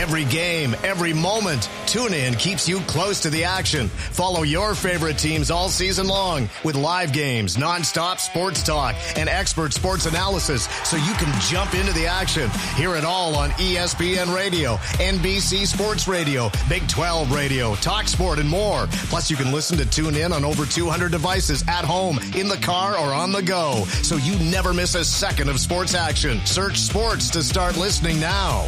Every game, every moment, TuneIn keeps you close to the action. Follow your favorite teams all season long with live games, nonstop sports talk, and expert sports analysis so you can jump into the action. Hear it all on ESPN Radio, NBC Sports Radio, Big 12 Radio, Talk Sport, and more. Plus, you can listen to TuneIn on over 200 devices at home, in the car, or on the go, so you never miss a second of sports action. Search sports to start listening now.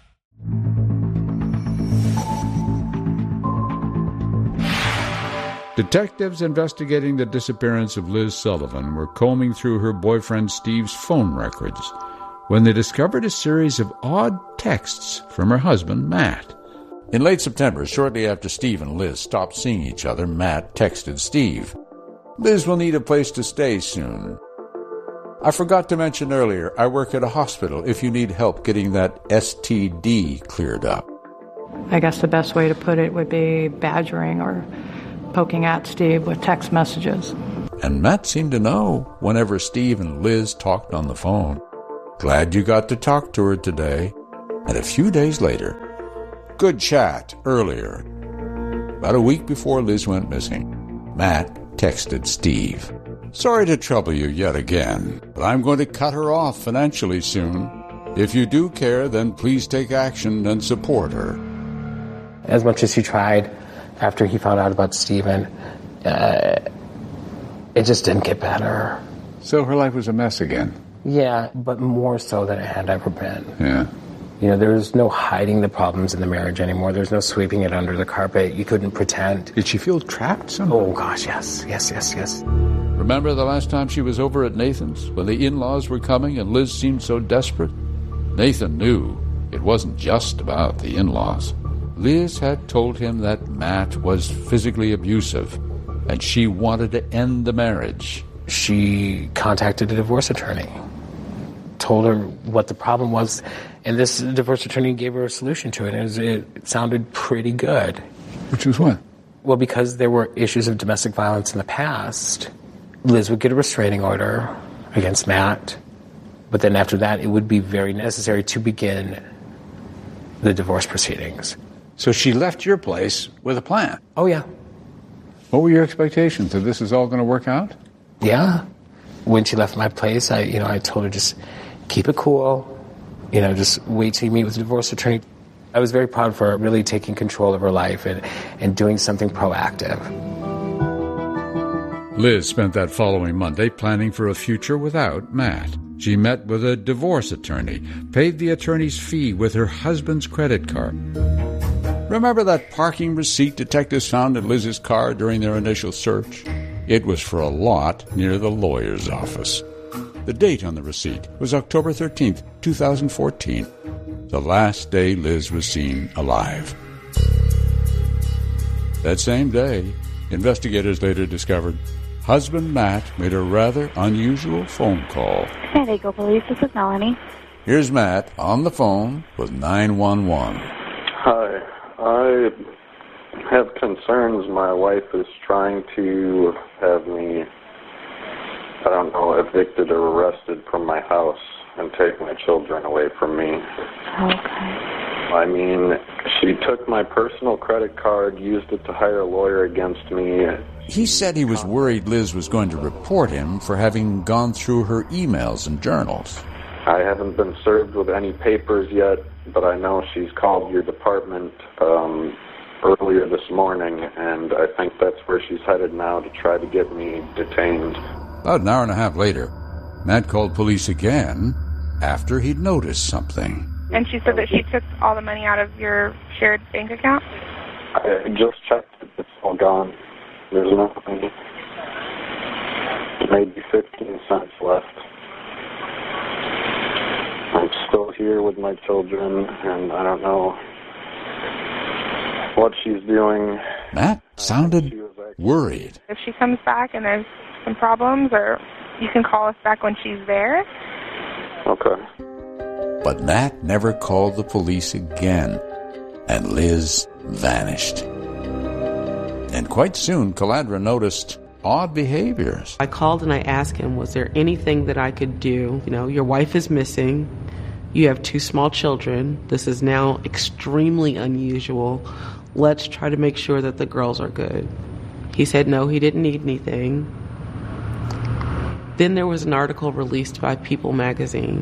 Detectives investigating the disappearance of Liz Sullivan were combing through her boyfriend Steve's phone records when they discovered a series of odd texts from her husband, Matt. In late September, shortly after Steve and Liz stopped seeing each other, Matt texted Steve, "Liz will need a place to stay soon. I forgot to mention earlier, I work at a hospital if you need help getting that STD cleared up." I guess the best way to put it would be badgering or poking at Steve with text messages. And Matt seemed to know whenever Steve and Liz talked on the phone. "Glad you got to talk to her today." And a few days later, "Good chat earlier." About a week before Liz went missing, Matt texted Steve, "Sorry to trouble you yet again, but I'm going to cut her off financially soon. If you do care, then please take action and support her." As much as he tried after he found out about Stephen, it just didn't get better. So her life was a mess again. Yeah, but more so than it had ever been. Yeah. You know, there's no hiding the problems in the marriage anymore. There's no sweeping it under the carpet. You couldn't pretend. Did she feel trapped somehow? Oh, gosh, yes. Yes. Remember the last time she was over at Nathan's, when the in-laws were coming and Liz seemed so desperate? Nathan knew it wasn't just about the in-laws. Liz had told him that Matt was physically abusive, and she wanted to end the marriage. She contacted a divorce attorney, told her what the problem was, and this divorce attorney gave her a solution to it, and it sounded pretty good. Which was what? Well, because there were issues of domestic violence in the past, Liz would get a restraining order against Matt, but then after that, it would be very necessary to begin the divorce proceedings. So she left your place with a plan? Oh, yeah. What were your expectations? That this is all going to work out? Yeah. When she left my place, I told her just keep it cool. Just wait till you meet with the divorce attorney. I was very proud for her really taking control of her life and doing something proactive. Liz spent that following Monday planning for a future without Matt. She met with a divorce attorney, paid the attorney's fee with her husband's credit card. Remember that parking receipt detectives found in Liz's car during their initial search? It was for a lot near the lawyer's office. The date on the receipt was October 13th, 2014, the last day Liz was seen alive. That same day, investigators later discovered husband Matt made a rather unusual phone call. San Diego Police, this is Melanie. Here's Matt on the phone with 911. Hi. I have concerns. My wife is trying to have me, evicted or arrested from my house and take my children away from me. Okay. I mean, she took my personal credit card, used it to hire a lawyer against me. He said he was worried Liz was going to report him for having gone through her emails and journals. I haven't been served with any papers yet, but I know she's called your department earlier this morning, and I think that's where she's headed now to try to get me detained. About an hour and a half later, Matt called police again after he'd noticed something. And she said that she took all the money out of your shared bank account? I just checked it. It's all gone. There's nothing. Maybe 15 cents left. I'm still here with my children, and I don't know what she's doing. Matt sounded worried. If she comes back and there's some problems, or you can call us back when she's there. Okay. But Matt never called the police again, and Liz vanished. And quite soon, Calandra noticed odd behaviors. I called and I asked him, was there anything that I could do? Your wife is missing. You have 2 small children. This is now extremely unusual. Let's try to make sure that the girls are good. He said no, he didn't need anything. Then there was an article released by People magazine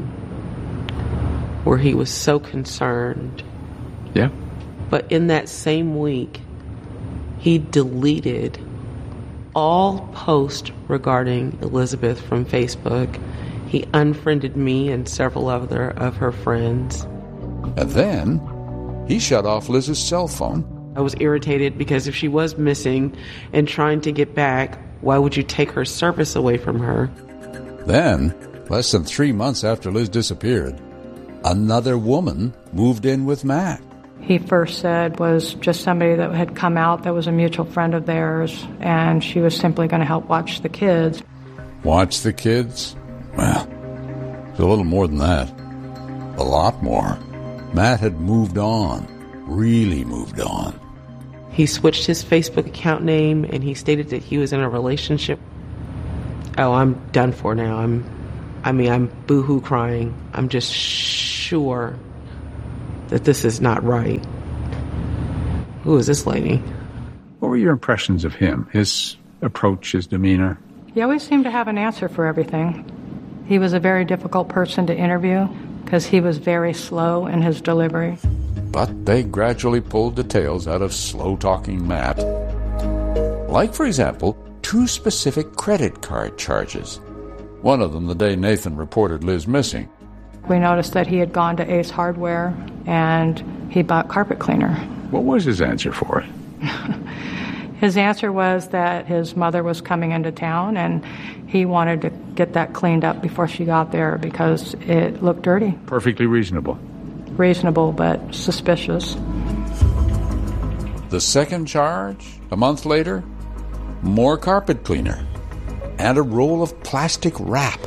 where he was so concerned. Yeah. But in that same week, he deleted all posts regarding Elizabeth from Facebook. He unfriended me and several other of her friends. And then he shut off Liz's cell phone. I was irritated because if she was missing and trying to get back, why would you take her service away from her? Then, less than 3 months after Liz disappeared, another woman moved in with Matt. He first said was just somebody that had come out that was a mutual friend of theirs, and she was simply going to help watch the kids. Watch the kids? Well, it's a little more than that. A lot more. Matt had moved on. Really moved on. He switched his Facebook account name, and he stated that he was in a relationship. Oh, I'm done for now. I'm boo-hoo crying. I'm just sure that this is not right. Who is this lady? What were your impressions of him? His approach, his demeanor? He always seemed to have an answer for everything. He was a very difficult person to interview because he was very slow in his delivery. But they gradually pulled details out of slow-talking Matt. Like, for example, 2 specific credit card charges. One of them the day Nathan reported Liz missing. We noticed that he had gone to Ace Hardware and he bought carpet cleaner. What was his answer for it? His answer was that his mother was coming into town and he wanted to get that cleaned up before she got there because it looked dirty. Perfectly reasonable. Reasonable, but suspicious. The second charge, a month later, more carpet cleaner and a roll of plastic wrap.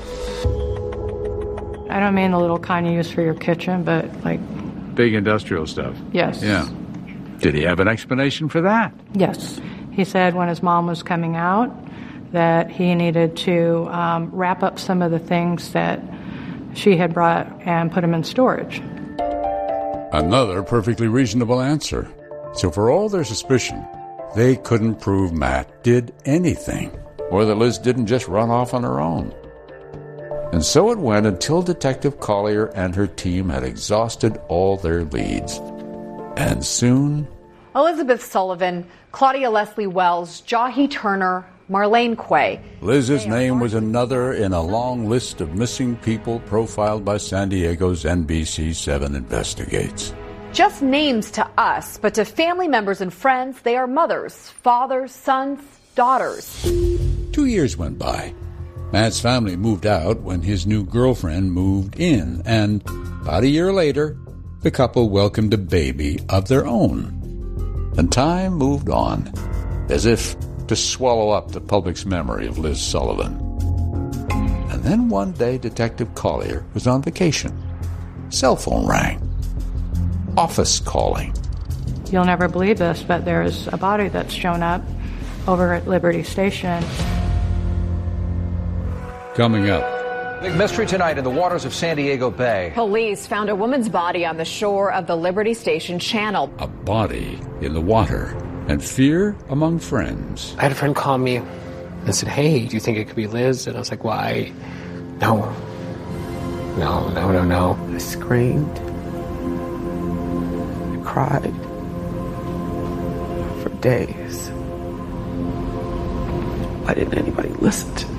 I don't mean the little kind you use for your kitchen, but like... Big industrial stuff. Yes. Yeah. Did he have an explanation for that? Yes. He said when his mom was coming out that he needed to wrap up some of the things that she had brought and put them in storage. Another perfectly reasonable answer. So for all their suspicion, they couldn't prove Matt did anything, or that Liz didn't just run off on her own. And so it went until Detective Collier and her team had exhausted all their leads. And soon... Elizabeth Sullivan, Claudia Leslie Wells, Jahi Turner, Marlene Quay. Liz's name was another in a long list of missing people profiled by San Diego's NBC7 Investigates. Just names to us, but to family members and friends, they are mothers, fathers, sons, daughters. 2 years went by. Matt's family moved out when his new girlfriend moved in, and about a year later, the couple welcomed a baby of their own. And time moved on, as if to swallow up the public's memory of Liz Sullivan. And then one day, Detective Collier was on vacation. Cell phone rang. Office calling. You'll never believe this, but there's a body that's shown up over at Liberty Station. Coming up. Big mystery tonight in the waters of San Diego Bay. Police found a woman's body on the shore of the Liberty Station channel. A body in the water and fear among friends. I had a friend call me and said, "Hey, do you think it could be Liz?" And I was like, "Why? No. I screamed. I cried. For days. Why didn't anybody listen to me?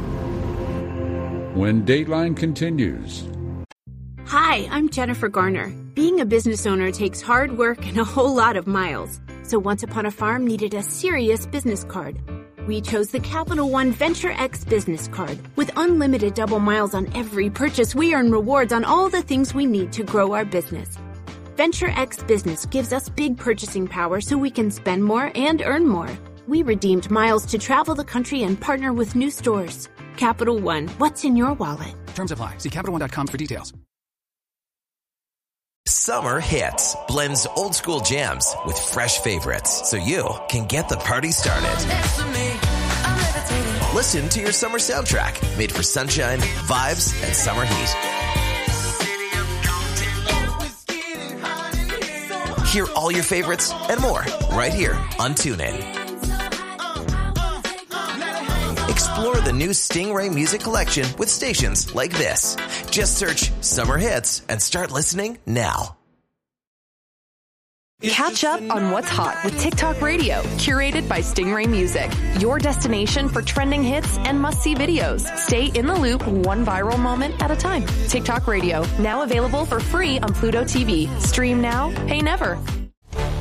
When Dateline continues. Hi, I'm Jennifer Garner. Being a business owner takes hard work and a whole lot of miles. So Once Upon a Farm needed a serious business card. We chose the Capital One Venture X business card. With unlimited double miles on every purchase, we earn rewards on all the things we need to grow our business. Venture X Business gives us big purchasing power so we can spend more and earn more. We redeemed miles to travel the country and partner with new stores. Capital One, what's in your wallet? Terms apply. See CapitalOne.com for details. Summer Hits blends old school jams with fresh favorites so you can get the party started. Listen to your summer soundtrack made for sunshine, vibes, and summer heat. Hear all your favorites and more right here on TuneIn. Explore the new Stingray Music Collection with stations like this. Just search Summer Hits and start listening now. Catch up on what's hot with TikTok Radio, curated by Stingray Music. Your destination for trending hits and must-see videos. Stay in the loop, one viral moment at a time. TikTok Radio, now available for free on Pluto TV. Stream now, pay never.